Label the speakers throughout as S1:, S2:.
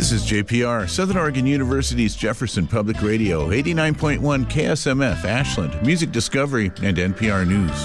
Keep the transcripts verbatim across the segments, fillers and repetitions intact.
S1: This is J P R, Southern Oregon University's Jefferson Public Radio, eighty-nine point one K S M F, Ashland, Music Discovery, and N P R News.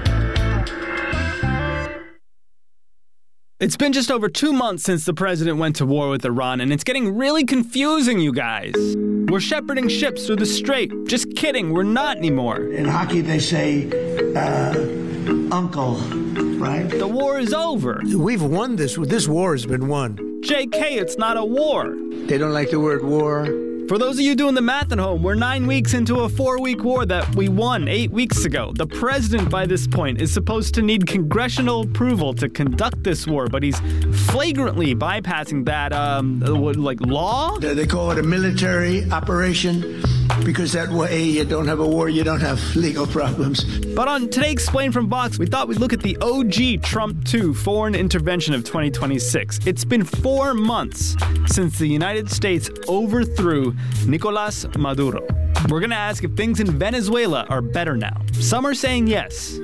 S2: It's been just over two months since the president went to war with Iran, and it's getting really confusing, you guys. We're shepherding ships through the strait. Just kidding, we're not anymore.
S3: In hockey, they say, uh, uncle, right?
S2: The war is over.
S4: We've won this. This war has been won.
S2: J K, it's not a war.
S4: They don't like the word war.
S2: For those of you doing the math at home, we're nine weeks into a four-week war that we won eight weeks ago. The president, by this point, is supposed to need congressional approval to conduct this war, but he's flagrantly bypassing that, um, what, like, law?
S3: They call it a military operation because that way you don't have a war, you don't have legal problems.
S2: But on Today Explained from Vox, we thought we'd look at the O G Trump two foreign intervention of twenty twenty-six. It's been four months since the United States overthrew Nicolas Maduro. We're going to ask if things in Venezuela are better now. Some are saying yes.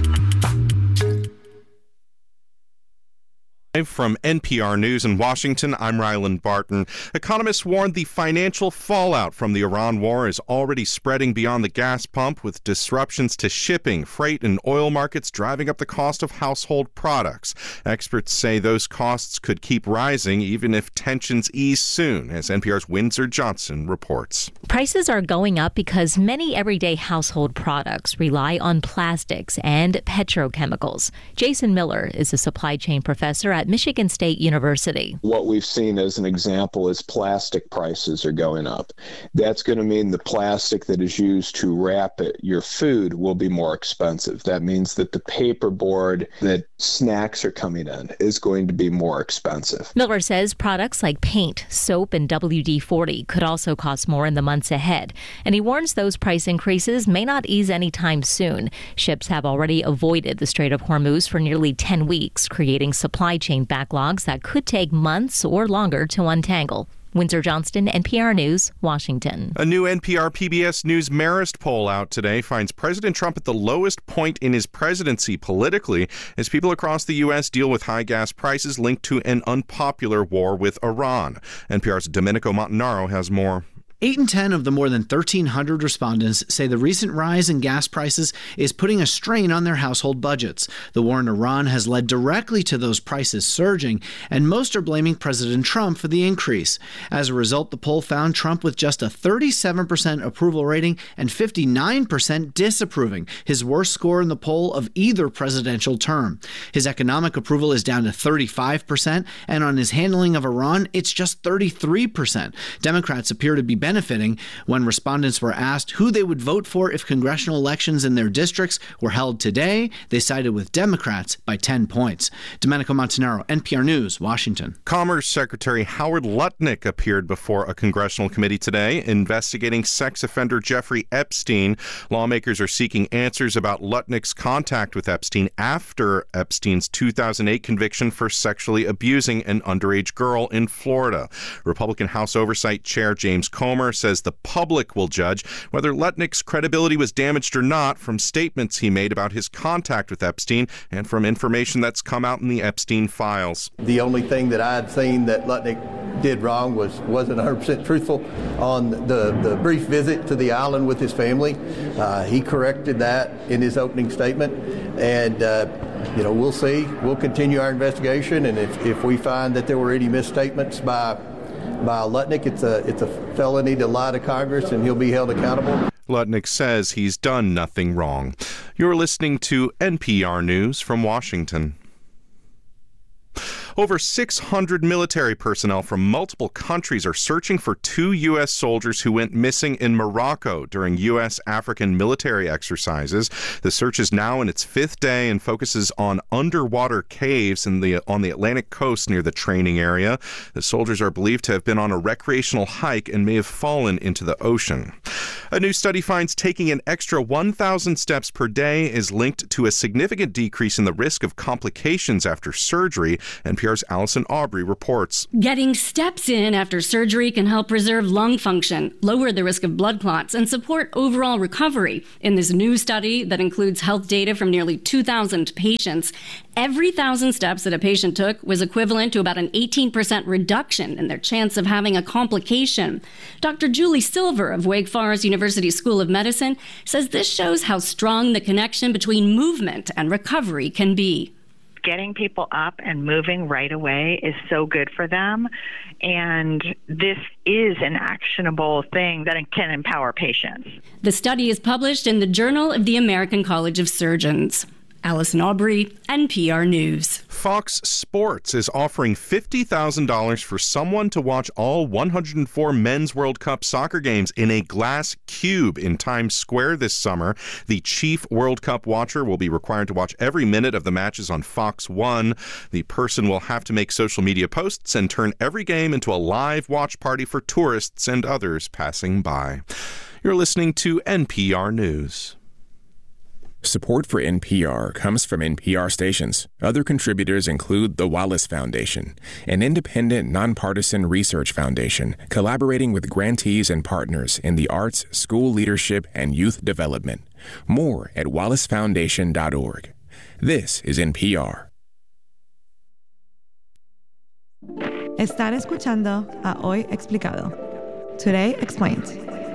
S5: From N P R News in Washington, I'm Ryland Barton. Economists warned the financial fallout from the Iran war is already spreading beyond the gas pump, with disruptions to shipping, freight, and oil markets driving up the cost of household products. Experts say those costs could keep rising even if tensions ease soon, as N P R's Windsor Johnson reports.
S6: Prices are going up because many everyday household products rely on plastics and petrochemicals. Jason Miller is a supply chain professor at Michigan State University.
S7: What we've seen as an example is plastic prices are going up. That's going to mean the plastic that is used to wrap it, your food will be more expensive. That means that the paperboard that snacks are coming in is going to be more expensive.
S6: Miller says products like paint, soap, and W D forty could also cost more in the months ahead. And he warns those price increases may not ease anytime soon. Ships have already avoided the Strait of Hormuz for nearly ten weeks, creating supply chain backlogs that could take months or longer to untangle. Windsor Johnston, N P R News, Washington.
S5: A new N P R P B S News Marist poll out today finds President Trump at the lowest point in his presidency politically as people across the U S deal with high gas prices linked to an unpopular war with Iran. N P R's Domenico Montanaro has more.
S8: Eight in ten of the more than thirteen hundred respondents say the recent rise in gas prices is putting a strain on their household budgets. The war in Iran has led directly to those prices surging, and most are blaming President Trump for the increase. As a result, the poll found Trump with just a thirty-seven percent approval rating and fifty-nine percent disapproving, his worst score in the poll of either presidential term. His economic approval is down to thirty-five percent, and on his handling of Iran, it's just thirty-three percent. Democrats appear to be benefiting. When respondents were asked who they would vote for if congressional elections in their districts were held today, they sided with Democrats by ten points. Domenico Montanaro, N P R News, Washington.
S5: Commerce Secretary Howard Lutnick appeared before a congressional committee today investigating sex offender Jeffrey Epstein. Lawmakers are seeking answers about Lutnick's contact with Epstein after Epstein's two thousand eight conviction for sexually abusing an underage girl in Florida. Republican House Oversight Chair James Comer says the public will judge whether Lutnick's credibility was damaged or not from statements he made about his contact with Epstein and from information that's come out in the Epstein files.
S9: The only thing that I had seen that Lutnick did wrong was wasn't one hundred percent truthful on the, the brief visit to the island with his family. Uh, he corrected that in his opening statement, and uh, you know, we'll see. We'll continue our investigation, and if, if we find that there were any misstatements by by Lutnick, it's a it's a felony to lie to Congress, and he'll be held accountable.
S5: Lutnick says he's done nothing wrong. You're listening to N P R News from Washington. Over six hundred military personnel from multiple countries are searching for two U S soldiers who went missing in Morocco during U S African military exercises. The search is now in its fifth day and focuses on underwater caves in the on the Atlantic coast near the training area. The soldiers are believed to have been on a recreational hike and may have fallen into the ocean. A new study finds taking an extra one thousand steps per day is linked to a significant decrease in the risk of complications after surgery. N P R's Allison Aubrey reports.
S10: Getting steps in after surgery can help preserve lung function, lower the risk of blood clots, and support overall recovery. In this new study that includes health data from nearly two thousand patients, every thousand steps that a patient took was equivalent to about an eighteen percent reduction in their chance of having a complication. Doctor Julie Silver of Wake Forest University School of Medicine says this shows how strong the connection between movement and recovery can be.
S11: Getting people up and moving right away is so good for them. And this is an actionable thing that can empower patients.
S10: The study is published in the Journal of the American College of Surgeons. Allison Aubrey, N P R News.
S5: Fox Sports is offering fifty thousand dollars for someone to watch all one hundred four Men's World Cup soccer games in a glass cube in Times Square this summer. The chief World Cup watcher will be required to watch every minute of the matches on Fox one. The person will have to make social media posts and turn every game into a live watch party for tourists and others passing by. You're listening to N P R News.
S12: Support for N P R comes from N P R stations. Other contributors include the Wallace Foundation, an independent, nonpartisan research foundation collaborating with grantees and partners in the arts, school leadership, and youth development. More at wallace foundation dot org. This is N P R.
S13: Están escuchando a Hoy Explicado. Today Explained.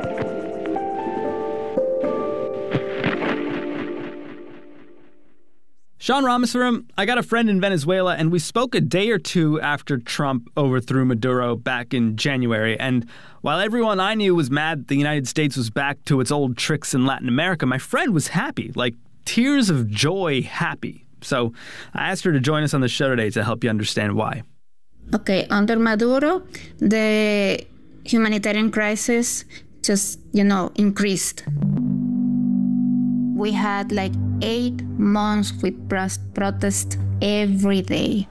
S2: Sean Rameswaram, I got a friend in Venezuela, and we spoke a day or two after Trump overthrew Maduro back in January. And while everyone I knew was mad that the United States was back to its old tricks in Latin America, my friend was happy, like tears of joy happy. So I asked her to join us on the show today to help you understand why.
S14: Okay, under Maduro, the humanitarian crisis just, you know, increased. We had like eight months with protests every day.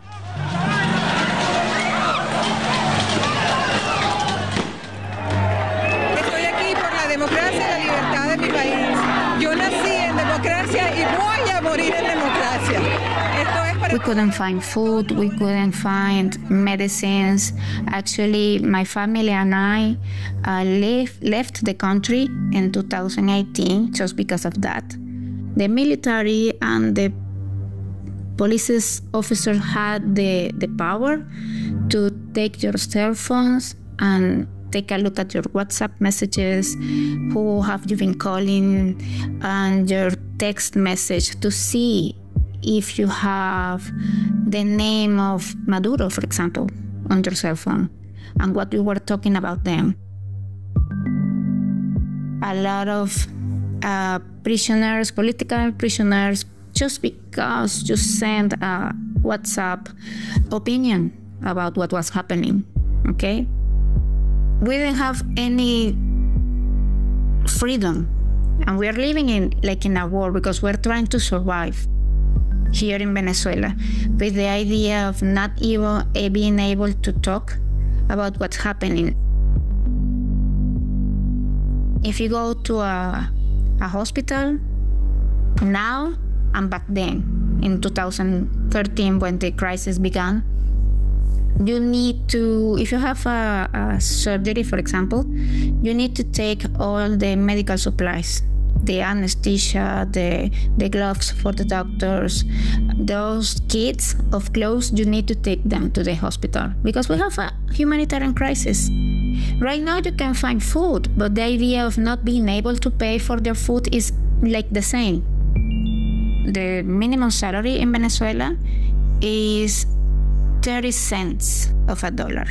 S15: Estoy aquí por la democracia y la libertad de mi país. Yo nací en democracia y voy a morir en democracia. Esto es para...
S14: We couldn't find food, we couldn't find medicines. Actually, my family and I uh, leave, left the country in two thousand eighteen just because of that. The military and the police officers had the, the power to take your cell phones and take a look at your WhatsApp messages, who have you been calling, and your text message to see if you have the name of Maduro, for example, on your cell phone, and what you were talking about them. A lot of uh, prisoners, political prisoners, just because you sent a WhatsApp opinion about what was happening, okay? We didn't have any freedom, and we are living in like in a war because we're trying to survive here in Venezuela with the idea of not even being able to talk about what's happening. If you go to a, a hospital now and back then, in two thousand thirteen when the crisis began, you need to, if you have a, a surgery, for example, you need to take all the medical supplies, the anesthesia, the, the gloves for the doctors, those kits of clothes, you need to take them to the hospital because we have a humanitarian crisis. Right now you can find food, but the idea of not being able to pay for their food is like the same. The minimum salary in Venezuela is thirty cents of a dollar.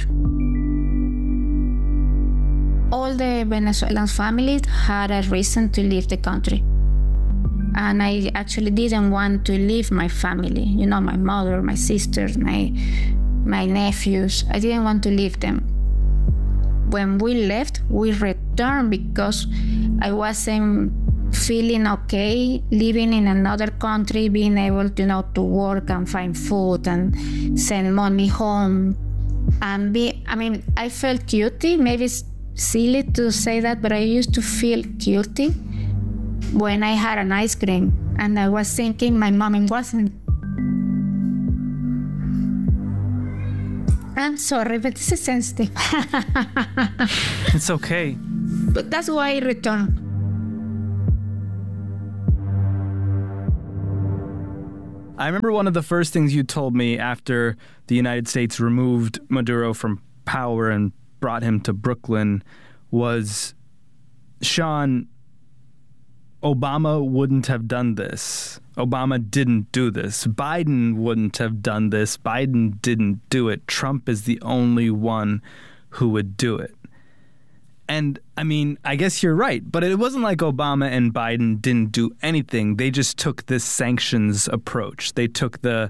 S14: All the Venezuelan families had a reason to leave the country. And I actually didn't want to leave my family. You know, my mother, my sisters, my, my nephews. I didn't want to leave them. When we left, we returned because I wasn't feeling okay living in another country, being able to, you know, to work and find food and send money home. And be, I mean, I felt guilty. Maybe it's silly to say that, but I used to feel guilty when I had an ice cream and I was thinking my mom wasn't. I'm sorry, but this is sensitive.
S2: It's okay.
S14: But that's why I returned.
S2: I remember one of the first things you told me after the United States removed Maduro from power and brought him to Brooklyn was, Sean, Obama wouldn't have done this. Obama didn't do this. Biden wouldn't have done this. Biden didn't do it. Trump is the only one who would do it. And, I mean, I guess you're right, but it wasn't like Obama and Biden didn't do anything. They just took this sanctions approach. They took the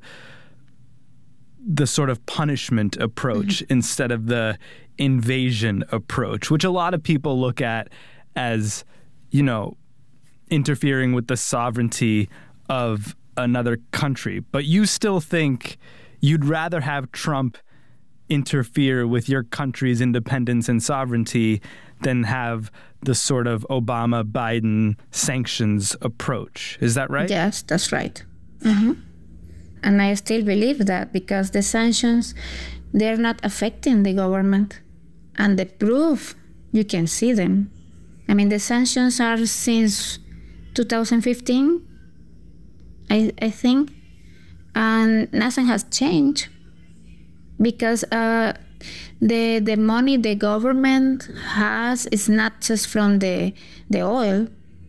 S2: the sort of punishment approach mm-hmm. instead of the invasion approach, which a lot of people look at as, you know, interfering with the sovereignty of another country. But you still think you'd rather have Trump interfere with your country's independence and sovereignty than have the sort of Obama-Biden sanctions approach. Is that right?
S14: Yes, that's right. Mm-hmm. And I still believe that because the sanctions, they're not affecting the government. And the proof, you can see them. I mean, the sanctions are since two thousand fifteen, I, I think, and nothing has changed. Because uh, the the money the government has is not just from the the oil,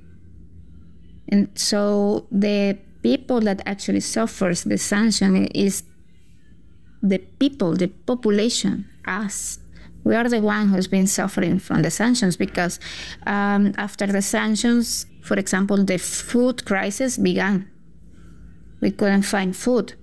S14: and so the people that actually suffers the sanction is the people, the population, us. We are the one who's been suffering from the sanctions because um, after the sanctions, for example, the food crisis began. We couldn't find food.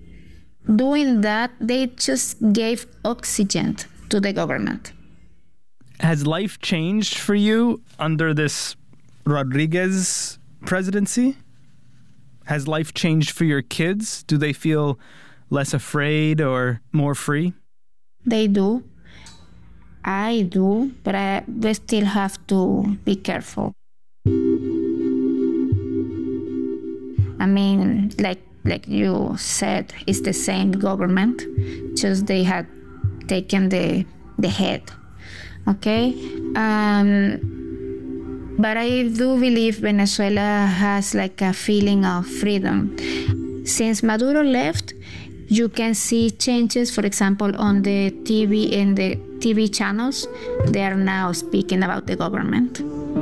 S14: Doing that, they just gave oxygen to the government.
S2: Has life changed for you under this Rodriguez presidency? Has life changed for your kids? Do they feel less afraid or more free?
S14: They do. I do, but I, we still have to be careful. I mean, like like you said, it's the same government, just they had taken the the head, okay? Um, but I do believe Venezuela has like a feeling of freedom. Since Maduro left, you can see changes, for example, on the T V, in the T V channels, they are now speaking about the government.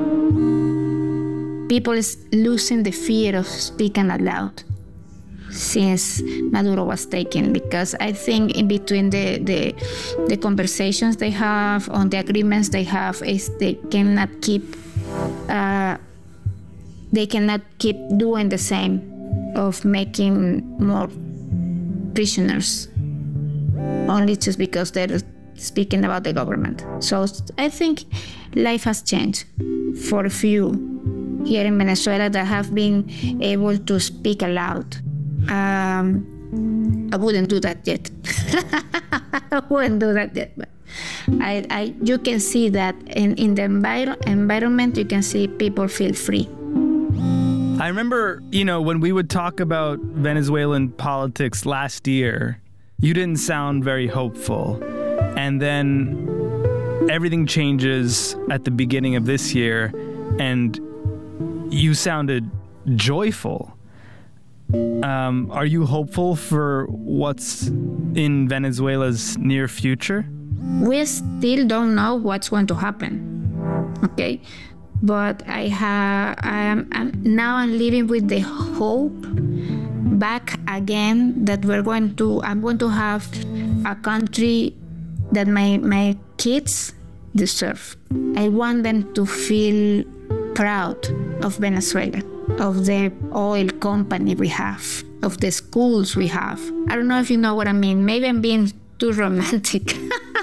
S14: People is losing the fear of speaking out loud since Maduro was taken, because I think in between the, the the conversations they have, on the agreements they have, is they cannot keep uh, they cannot keep doing the same of making more prisoners only just because they're speaking about the government. So I think life has changed for a few here in Venezuela that have been able to speak aloud. Um, I wouldn't do that yet. I wouldn't do that yet. But I, I, you can see that in, in the envir- environment, you can see people feel free.
S2: I remember, you know, when we would talk about Venezuelan politics last year, you didn't sound very hopeful. And then everything changes at the beginning of this year, and you sounded joyful. Um, are you hopeful for what's in Venezuela's near future?
S14: We still don't know what's going to happen, okay? But I have, I am, I'm, now I'm living with the hope back again that we're going to, I'm going to have a country that my, my kids deserve. I want them to feel proud of Venezuela, of the oil company we have, of the schools we have. I don't know if you know what I mean. Maybe I'm being too romantic.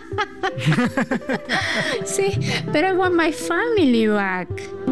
S14: See, but I want my family back.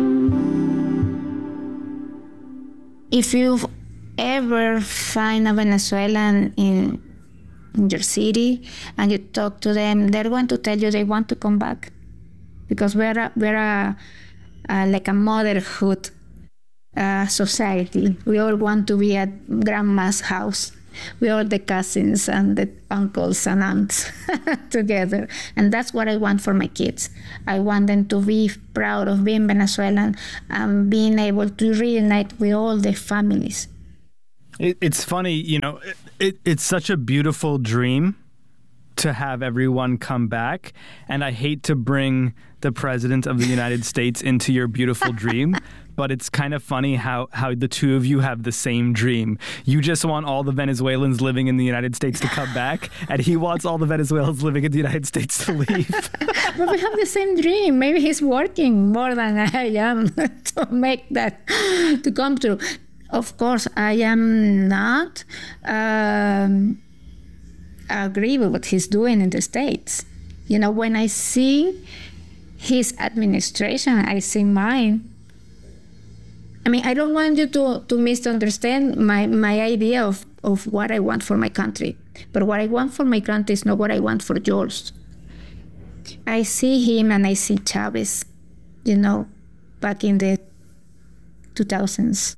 S14: If you ever find a Venezuelan in, in your city and you talk to them, they're going to tell you they want to come back, because we're a, we're a, a, like a motherhood uh, society. We all want to be at grandma's house We all the cousins and the uncles and aunts together. And that's what I want for my kids. I want them to be proud of being Venezuelan and being able to reunite with all their families.
S2: It, it's funny, you know, it, it, it's such a beautiful dream to have everyone come back. And I hate to bring the President of the United States into your beautiful dream, but it's kind of funny how, how the two of you have the same dream. You just want all the Venezuelans living in the United States to come back, and he wants all the Venezuelans living in the United States to leave.
S14: But we have the same dream. Maybe he's working more than I am to make that to come true. Of course, I am not um, agree with what he's doing in the States. You know, when I see his administration, I see mine. I mean, I don't want you to, to misunderstand my, my idea of, of what I want for my country. But what I want for my country is not what I want for yours. I see him and I see Chavez, you know, back in the two thousands.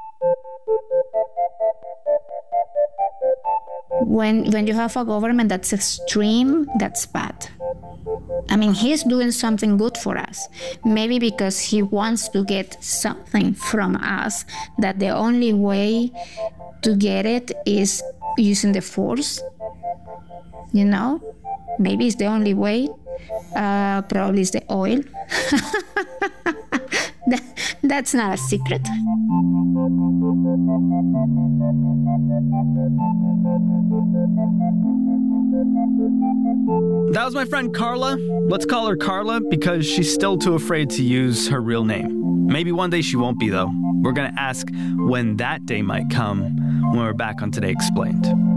S14: When, when you have a government that's extreme, that's bad. I mean, he's doing something good for us. Maybe because he wants to get something from us, that the only way to get it is using the force. You know? Maybe it's the only way. Uh, probably it's the oil. that, that's not a secret.
S2: That was my friend Carla. Let's call her Carla because she's still too afraid to use her real name. Maybe one day she won't be, though. We're going to ask when that day might come when we're back on Today Explained.